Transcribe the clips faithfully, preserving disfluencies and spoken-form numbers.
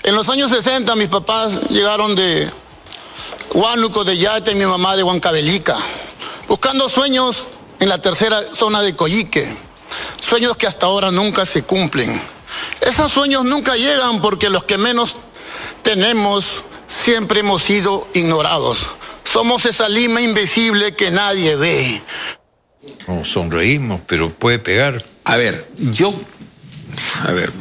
En los años sesenta mis papás llegaron de Huánuco, de Yate, y mi mamá de Huancavelica, buscando sueños en la tercera zona de Coyique, sueños que hasta ahora nunca se cumplen. Esos sueños nunca llegan porque los que menos tenemos siempre hemos sido ignorados. Somos esa lima invisible que nadie ve. Nos sonreímos, pero puede pegar. A ver, yo... A ver...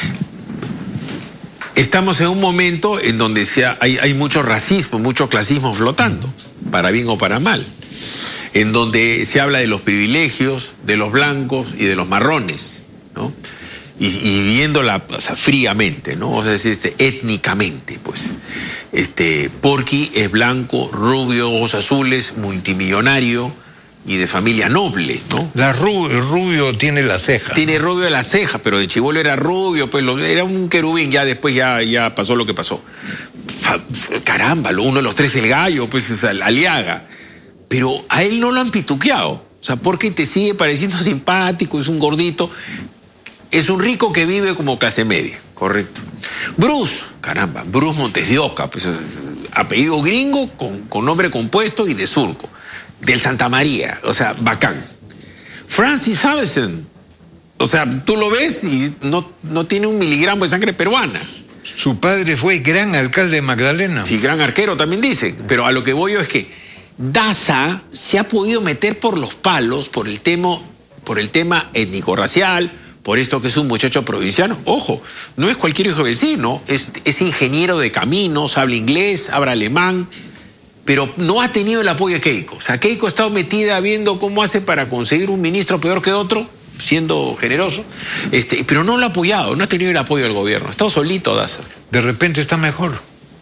Estamos en un momento en donde se ha, hay, hay mucho racismo, mucho clasismo flotando, para bien o para mal. En donde se habla de los privilegios, de los blancos y de los marrones, ¿no? Y, y viéndola, o sea, fríamente, ¿no? O sea, este, étnicamente, pues. Este, Porky es blanco, rubio, ojos azules, multimillonario y de familia noble, ¿no? La ru el rubio tiene la ceja. Tiene rubio de la ceja, pero de chibolo era rubio, pues lo, era un querubín, ya después ya, ya pasó lo que pasó. Fa, caramba, uno de los tres el gallo, pues, o sea, Aliaga. Pero a él no lo han pituqueado. O sea, porque te sigue pareciendo simpático, es un gordito. Es un rico que vive como clase media, correcto. Bruce, caramba, Bruce Montes de Oca, pues, apellido gringo, con, con nombre compuesto y de surco. Del Santa María, o sea, bacán. Francis Avison, o sea, tú lo ves y no, no tiene un miligramo de sangre peruana. Su padre fue gran alcalde de Magdalena. Sí, gran arquero también dicen, pero a lo que voy yo es que Daza se ha podido meter por los palos por el tema, por el tema étnico-racial, por esto que es un muchacho provinciano. Ojo, no es cualquier hijo vecino, es, es ingeniero de caminos, habla inglés, habla alemán, pero no ha tenido el apoyo de Keiko. O sea, Keiko ha estado metida viendo cómo hace para conseguir un ministro peor que otro, siendo generoso, este, pero no lo ha apoyado, no ha tenido el apoyo del gobierno. Ha estado solito, Daza. De repente está mejor.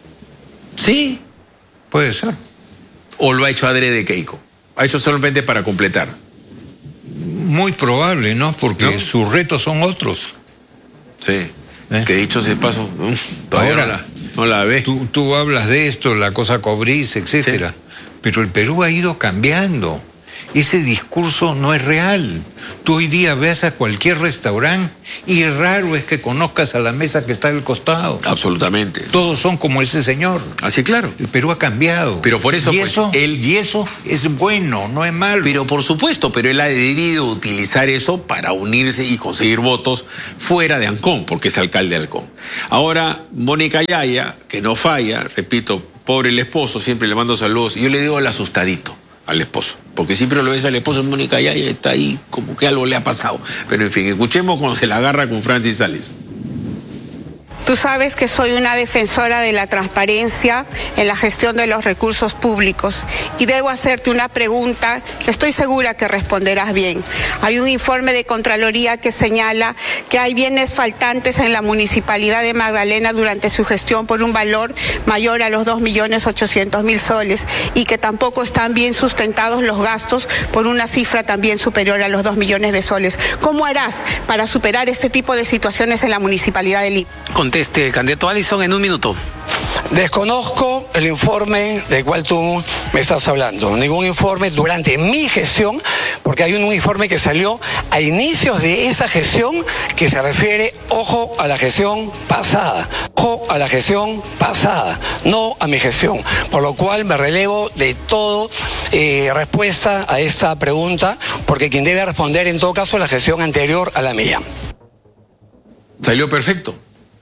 Sí. Puede ser. ¿O lo ha hecho adrede Keiko? ¿Ha hecho solamente para completar? Muy probable, ¿no? Porque ¿no? Sus retos son otros. Sí. ¿Eh? Que dicho ese paso, todavía Ahora, no la, no la ve. Tú, tú hablas de esto, la cosa Cobriz, etcétera. Sí. Pero el Perú ha ido cambiando. Ese discurso no es real. Tú hoy día ves a cualquier restaurante y raro es que conozcas a la mesa que está al costado. Absolutamente. Todos son como ese señor. Así, claro. El Perú ha cambiado. Pero por eso, y pues, eso, él... y eso es bueno, no es malo. Pero por supuesto, pero él ha debido utilizar eso para unirse y conseguir votos fuera de Ancón, porque es alcalde de Ancón. Ahora, Mónica Yaya, que no falla, repito, pobre el esposo, siempre le mando saludos, y yo le digo el asustadito al esposo, porque siempre lo ves al esposo, Mónica Yaya está ahí como que algo le ha pasado. Pero en fin, escuchemos cuando se la agarra con Francis Sales. Tú sabes que soy una defensora de la transparencia en la gestión de los recursos públicos y debo hacerte una pregunta que estoy segura que responderás bien. Hay un informe de Contraloría que señala que hay bienes faltantes en la Municipalidad de Magdalena durante su gestión por un valor mayor a los dos millones ochocientos mil soles y que tampoco están bien sustentados los gastos por una cifra también superior a los dos millones de soles. ¿Cómo harás para superar este tipo de situaciones en la Municipalidad de Lima? Conteste, candidato Allison, en un minuto. Desconozco el informe del cual tú me estás hablando. Ningún informe durante mi gestión, porque hay un informe que salió a inicios de esa gestión que se refiere, ojo, a la gestión pasada. Ojo a la gestión pasada, no a mi gestión. Por lo cual me relevo de todo eh, respuesta a esta pregunta, porque quien debe responder en todo caso es la gestión anterior a la mía. Salió perfecto.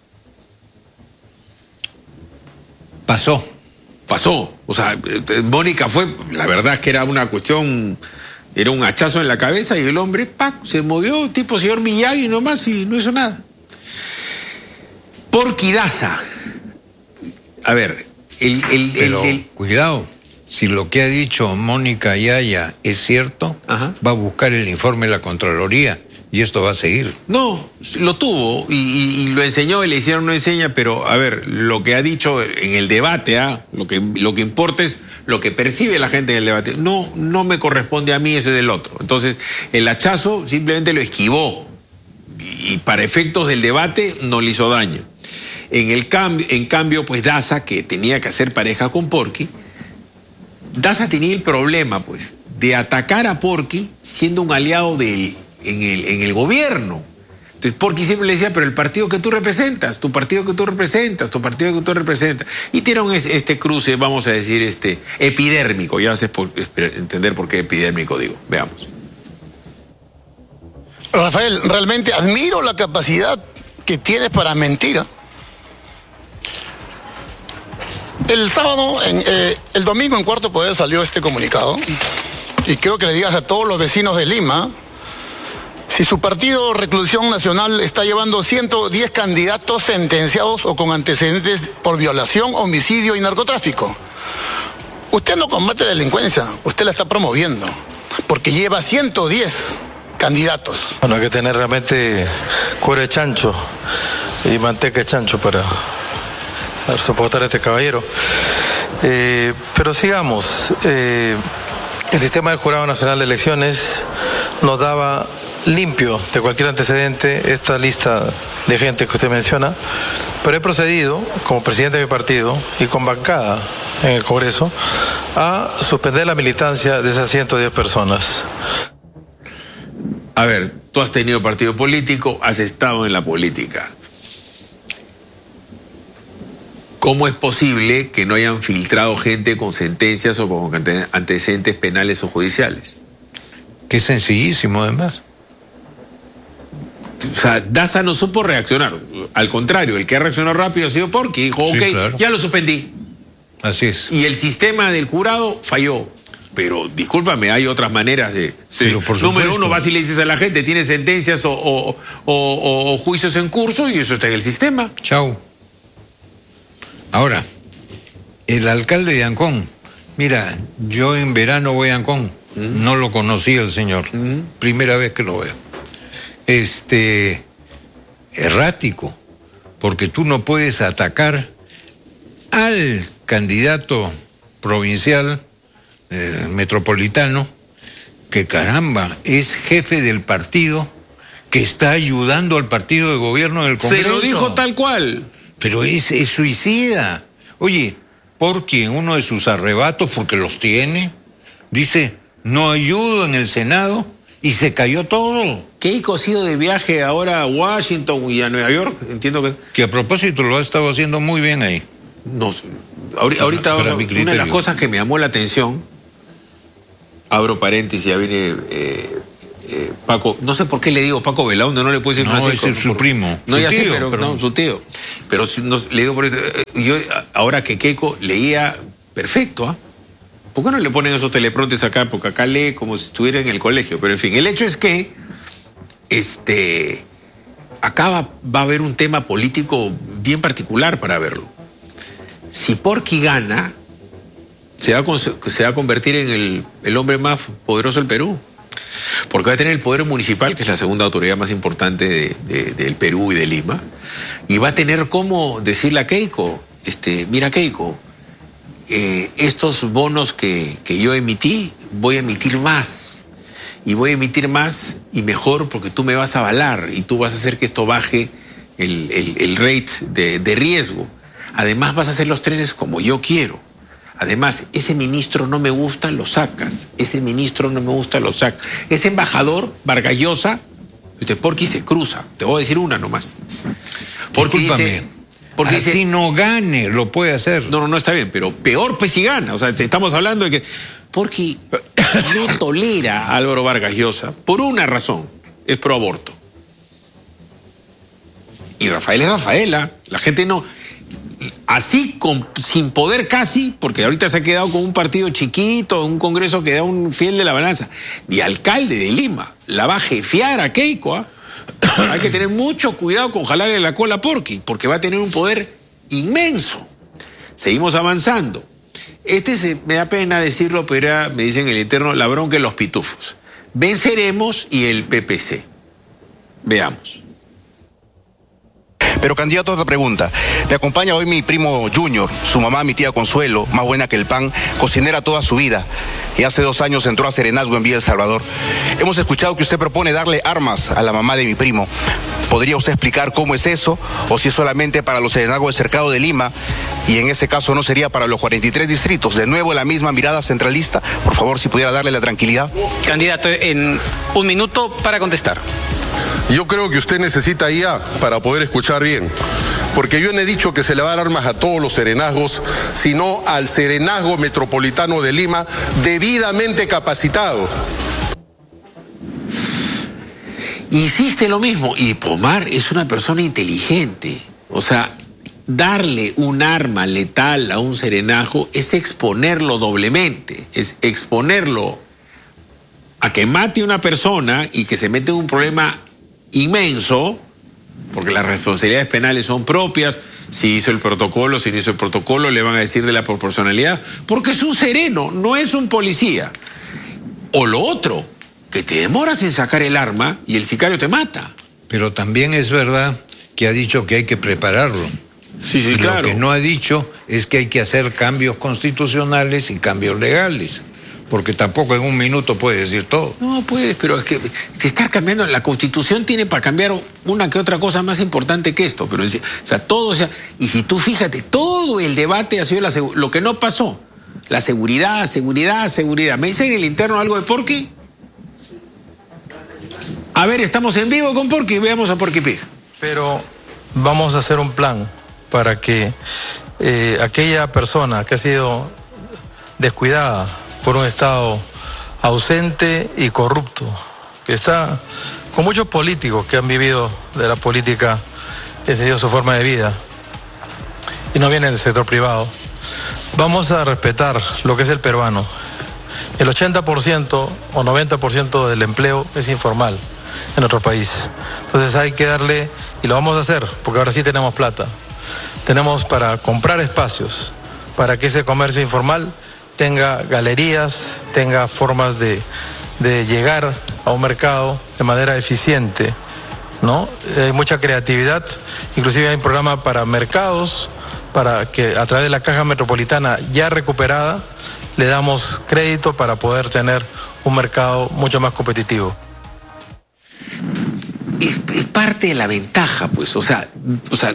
Pasó. Pasó. O sea, Mónica fue, la verdad es que era una cuestión, era un hachazo en la cabeza y el hombre, ¡pac!, se movió, tipo señor Miyagi nomás y no hizo nada. Porky Daza. A ver, el... el, Pero, el, el... cuidado, si lo que ha dicho Mónica Yaya es cierto, Ajá. va a buscar el informe de la Contraloría. Y esto va a seguir. No, lo tuvo y, y, y lo enseñó y le hicieron no enseña, pero a ver, lo que ha dicho en el debate, ¿ah? lo que, lo que importa es lo que percibe la gente en el debate. No, no me corresponde a mí, ese del otro. Entonces, el hachazo simplemente lo esquivó y para efectos del debate no le hizo daño. En, el cambio, en cambio, pues Daza, que tenía que hacer pareja con Porky, Daza tenía el problema, pues, de atacar a Porky siendo un aliado del... En el, en el gobierno. Entonces, Porky siempre le decía, pero el partido que tú representas, tu partido que tú representas, tu partido que tú representas. Y tiene un, este cruce, vamos a decir, este epidérmico. Ya haces por, entender por qué epidérmico digo. Veamos. Rafael, realmente admiro la capacidad que tienes para mentir. El sábado, en, eh, el domingo en Cuarto Poder salió este comunicado. Y creo que le digas a todos los vecinos de Lima, si su partido Reclusión Nacional está llevando ciento diez candidatos sentenciados o con antecedentes por violación, homicidio y narcotráfico. Usted no combate la delincuencia, usted la está promoviendo, porque lleva ciento diez candidatos. Bueno, hay que tener realmente cuero de chancho y manteca de chancho para, para soportar a este caballero. Eh, pero sigamos. Eh, el sistema del Jurado Nacional de Elecciones nos daba limpio de cualquier antecedente esta lista de gente que usted menciona, pero he procedido, como presidente de mi partido y con bancada en el Congreso, a suspender la militancia de esas ciento diez personas. A ver, tú has tenido partido político, has estado en la política. ¿Cómo es posible que no hayan filtrado gente con sentencias o con antecedentes penales o judiciales? Que es sencillísimo, además. O sea, Daza no supo reaccionar. Al contrario, el que ha reaccionado rápido ha sido Porky. Dijo, Sí, ok, claro. ya lo suspendí. Así es. Y el sistema del jurado falló. Pero, discúlpame, hay otras maneras de... Pero por Número supuesto. uno, vas y le dices a la gente, tiene sentencias o, o, o, o, o juicios en curso y eso está en el sistema. Chau. Ahora, el alcalde de Ancón, mira, yo en verano voy a Ancón, ¿Mm? No lo conocía el señor, ¿Mm? Primera vez que lo veo. Este, errático, porque tú no puedes atacar al candidato provincial, eh, metropolitano, que caramba, es jefe del partido, que está ayudando al partido de gobierno del Congreso. Se lo dijo tal cual. Pero es, es suicida. Oye, Porky en uno de sus arrebatos, porque los tiene, dice, no ayudo en el Senado, y se cayó todo. Keiko ha ido de viaje ahora a Washington y a Nueva York, entiendo que... Que a propósito lo ha estado haciendo muy bien ahí. No sé. Ahorita, ahorita Para vamos, mi criterio. una de las cosas que me llamó la atención, abro paréntesis, ya viene eh, eh, Paco, no sé por qué le digo Paco Belaunde, no le puedo decir No, Francisco. ese es su por, primo. No, Su ya sé, tío, pero perdón. no, su tío. Pero si no, le digo por eso, eh, yo ahora que Keiko leía perfecto, ¿ah? ¿Por qué no le ponen esos teleprompters acá? Porque acá lee como si estuviera en el colegio. Pero en fin, el hecho es que este, acá va, va a haber un tema político bien particular para verlo. Si Porky gana, se va a, se va a convertir en el, el hombre más poderoso del Perú. Porque va a tener el poder municipal, que es la segunda autoridad más importante de, de, del Perú y de Lima. Y va a tener cómo decirle a Keiko, este, mira Keiko, eh, estos bonos que, que yo emití, voy a emitir más. Y voy a emitir más y mejor porque tú me vas a avalar y tú vas a hacer que esto baje el, el, el rate de, de riesgo. Además vas a hacer los trenes como yo quiero. Además, ese ministro no me gusta, lo sacas. Ese ministro no me gusta, lo sacas. Ese embajador, Vargas Llosa, este Porky se cruza. Te voy a decir una nomás. Porque Discúlpame, dice, porque así dice, no gane, lo puede hacer. no, no, no está bien, pero peor pues si gana. O sea, te estamos hablando de que Porky no tolera a Álvaro Vargas Llosa por una razón, es pro aborto. Y Rafael es Rafaela. La gente no... Así, con, sin poder casi, porque ahorita se ha quedado con un partido chiquito, un congreso que da un fiel de la balanza, y alcalde de Lima, la va a jefear a Keiko, ¿eh? Hay que tener mucho cuidado con jalarle la cola a Porky, porque va a tener un poder inmenso. Seguimos avanzando. Este se, me da pena decirlo, pero era, me dicen el eterno, la bronca de los pitufos. Venceremos y el P P C. Veamos. Pero candidato, otra pregunta. Me acompaña hoy mi primo Junior, su mamá, mi tía Consuelo, más buena que el pan, cocinera toda su vida. Y hace dos años entró a Serenazgo en Villa El Salvador. Hemos escuchado que usted propone darle armas a la mamá de mi primo. ¿Podría usted explicar cómo es eso? ¿O si es solamente para los serenazgos del cercado de Lima? Y en ese caso no sería para los cuarenta y tres distritos. De nuevo la misma mirada centralista. Por favor, si pudiera darle la tranquilidad. Candidato, en un minuto para contestar. Yo creo que usted necesita I A para poder escuchar bien. Porque yo no he dicho que se le va a dar armas a todos los serenazgos, sino al serenazgo metropolitano de Lima debidamente capacitado. Insiste lo mismo, y Pomar es una persona inteligente. O sea, darle un arma letal a un serenazgo es exponerlo doblemente, es exponerlo a que mate a una persona y que se mete en un problema inmenso, porque las responsabilidades penales son propias. Si hizo el protocolo, si no hizo el protocolo, le van a decir de la proporcionalidad, porque es un sereno, no es un policía. O lo otro, que te demoras en sacar el arma y el sicario te mata. Pero también es verdad que ha dicho que hay que prepararlo. Sí, sí, y claro. Lo que no ha dicho es que hay que hacer cambios constitucionales y cambios legales. Porque tampoco en un minuto puede decir todo. No puedes, pero es que se está cambiando. La Constitución tiene para cambiar una que otra cosa más importante que esto. Pero, o sea, todo, o sea, y si tú fíjate, todo el debate ha sido la, lo que no pasó. La seguridad, seguridad, seguridad. ¿Me dicen en el interno algo de Porky? A ver, estamos en vivo con Porky, veamos a Porky Pig. Pero vamos a hacer un plan para que eh, aquella persona que ha sido descuidada por un Estado ausente y corrupto, que está con muchos políticos que han vivido de la política, que ha sido su forma de vida, y no viene del sector privado. Vamos a respetar lo que es el peruano. El ochenta por ciento o noventa por ciento del empleo es informal en nuestro país. Entonces hay que darle, y lo vamos a hacer, porque ahora sí tenemos plata. Tenemos para comprar espacios, para que ese comercio informal tenga galerías, tenga formas de, de llegar a un mercado de manera eficiente, ¿no? Hay mucha creatividad, inclusive hay un programa para mercados, para que a través de la Caja Metropolitana ya recuperada, le damos crédito para poder tener un mercado mucho más competitivo. Es, es parte de la ventaja, pues, o sea, o sea,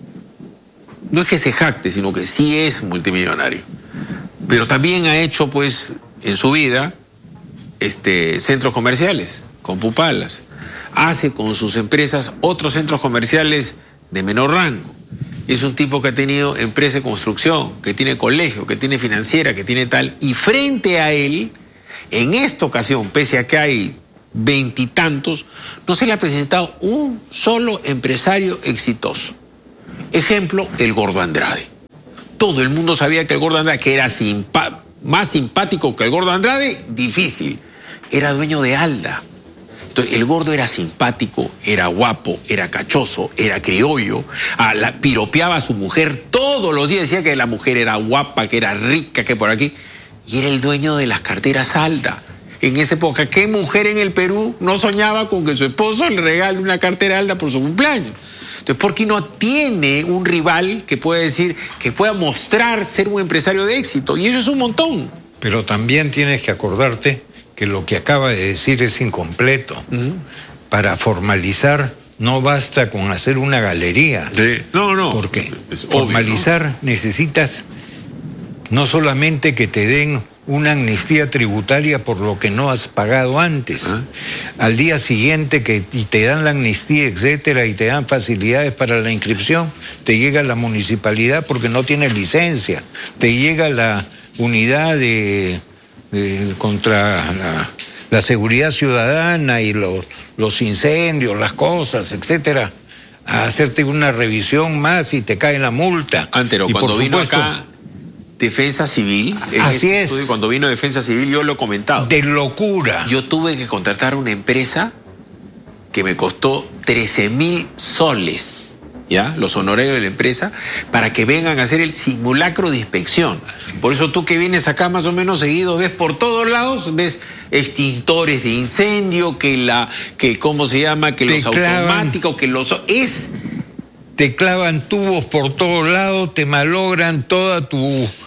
no es que se jacte, sino que sí es multimillonario. Pero también ha hecho, pues, en su vida, este, centros comerciales, con pupalas. Hace con sus empresas otros centros comerciales de menor rango. Es un tipo que ha tenido empresa de construcción, que tiene colegio, que tiene financiera, que tiene tal. Y frente a él, en esta ocasión, pese a que hay veintitantos, no se le ha presentado un solo empresario exitoso. Ejemplo, el Gordo Andrade. Todo el mundo sabía que el Gordo Andrade, que era simpa- más simpático que el Gordo Andrade, difícil. Era dueño de Alda. Entonces, el Gordo era simpático, era guapo, era cachoso, era criollo, a la, piropeaba a su mujer todos los días, decía que la mujer era guapa, que era rica, que por aquí. Y era el dueño de las carteras Alda. En esa época, ¿qué mujer en el Perú no soñaba con que su esposo le regale una cartera Alda por su cumpleaños? Entonces, ¿por qué no tiene un rival que pueda decir, que pueda mostrar ser un empresario de éxito? Y eso es un montón. Pero también tienes que acordarte que lo que acaba de decir es incompleto. Uh-huh. Para formalizar no basta con hacer una galería. Sí. No, no. Porque es formalizar obvio, ¿no? Necesitas no solamente que te den una amnistía tributaria por lo que no has pagado antes. ¿Ah? Al día siguiente que y te dan la amnistía, etcétera, y te dan facilidades para la inscripción, te llega la municipalidad porque no tienes licencia, te llega la unidad de, de contra la, la seguridad ciudadana y los, los incendios, las cosas, etcétera, a hacerte una revisión más y te cae la multa. Antero, y cuando por vino supuesto, acá Defensa Civil, así es. Estudio, cuando vino Defensa Civil yo lo he comentado. De locura. Yo tuve que contratar una empresa que me costó trece mil soles, ¿ya? Los honorarios de la empresa, para que vengan a hacer el simulacro de inspección. Por eso tú que vienes acá más o menos seguido, ves por todos lados, ves extintores de incendio, que la, que ¿cómo se llama? Que Te los clavan. automáticos, que los... es... Te clavan tubos por todos lados, te malogran toda tu...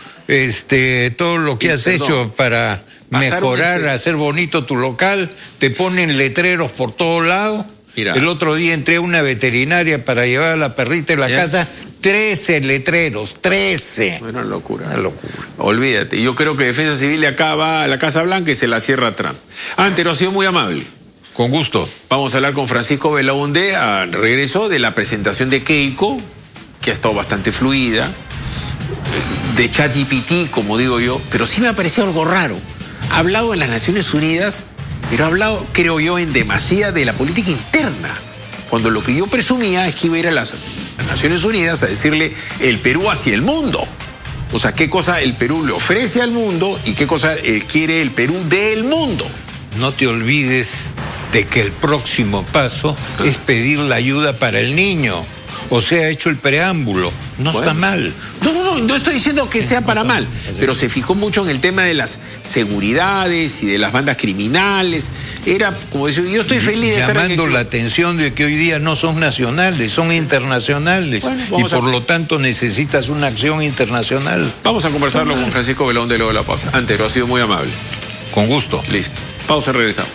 Este, todo lo que Sí, has perdón. hecho para Pasaron mejorar, este- hacer bonito tu local, te ponen letreros por todos lados. Mira. El otro día entré a una veterinaria para llevar a la perrita en la ¿Ya? casa, trece letreros, trece. Una locura. Una locura. Olvídate. Yo creo que Defensa Civil de acá va a la Casa Blanca y se la cierra a Trump. Antero ha sido muy amable. Con gusto. Vamos a hablar con Francisco Belaúnde a regreso de la presentación de Keiko, que ha estado bastante fluida, de ChatGPT, como digo yo, pero sí me ha parecido algo raro. Ha hablado de las Naciones Unidas, pero ha hablado, creo yo, en demasía de la política interna, cuando lo que yo presumía es que iba a ir a las Naciones Unidas a decirle el Perú hacia el mundo. O sea, qué cosa el Perú le ofrece al mundo y qué cosa él quiere el Perú del mundo. No te olvides de que el próximo paso es pedir la ayuda para el niño. O sea, ha hecho el preámbulo. No bueno. está mal. No, no, no, no estoy diciendo que sea para mal, pero se fijó mucho en el tema de las seguridades y de las bandas criminales. Era, como decir, yo estoy feliz de estar llamando aquí. la atención de que hoy día no son nacionales, son internacionales. Bueno, y por a... lo tanto necesitas una acción internacional. Vamos a conversarlo con Francisco Belaúnde luego de la pausa. Antero, ha sido muy amable. Con gusto. Listo. Pausa, regresamos.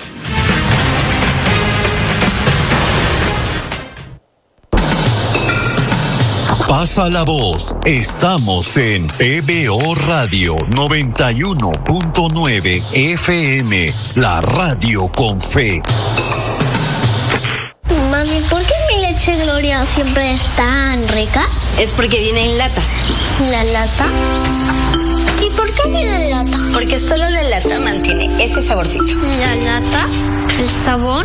Pasa la voz. Estamos en P B O Radio noventa y uno punto nueve F M, la radio con fe. Mami, ¿por qué mi leche Gloria siempre es tan rica? Es porque viene en lata. ¿La lata? ¿Y por qué viene en lata? Porque solo la lata mantiene ese saborcito. ¿La lata? ¿El sabor?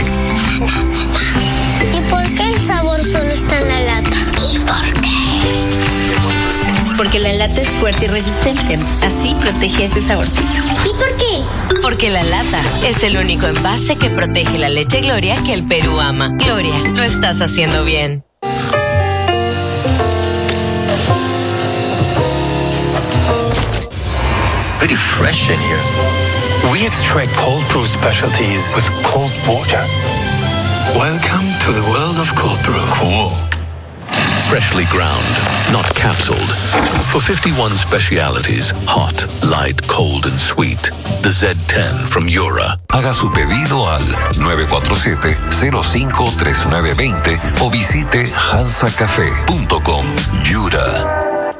¿Y por qué el sabor solo está en la lata? ¿Y por qué? Porque la lata es fuerte y resistente. Así protege ese saborcito. ¿Y por qué? Porque la lata es el único envase que protege la leche Gloria que el Perú ama. Gloria, lo estás haciendo bien. Very fresh in here. We extract cold brew specialties with cold water. Welcome to the world of cold brew. Cool. Freshly ground, not capsuled. For fifty-one specialities, hot, light, cold and sweet. The Z ten from Yura. Haga su pedido al nueve cuatro siete, cero cinco tres nueve dos cero o visite hansa café punto com. Yura.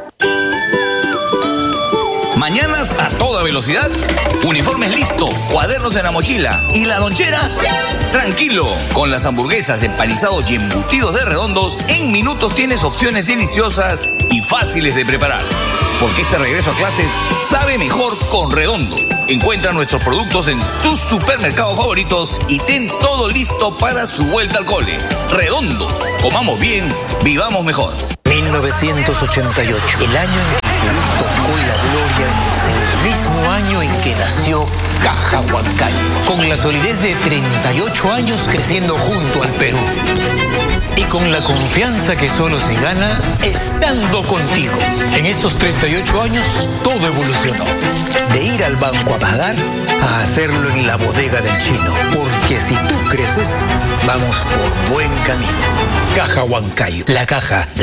Mañanas a toda velocidad, uniformes listos, cuadernos en la mochila y la lonchera, tranquilo. Con las hamburguesas, empanizados y embutidos de Redondos, en minutos tienes opciones deliciosas y fáciles de preparar. Porque este regreso a clases sabe mejor con Redondos. Encuentra nuestros productos en tus supermercados favoritos y ten todo listo para su vuelta al cole. Redondos, comamos bien, vivamos mejor. mil novecientos ochenta y ocho, el año en que Perú tocó la gloria, es el mismo año en que nació Caja Huancayo, con la solidez de treinta y ocho años creciendo junto al Perú. Y con la confianza que solo se gana estando contigo. En estos treinta y ocho años todo evolucionó. De ir al banco a pagar a hacerlo en la bodega del chino. Porque si tú creces, vamos por buen camino. Caja Huancayo, la caja de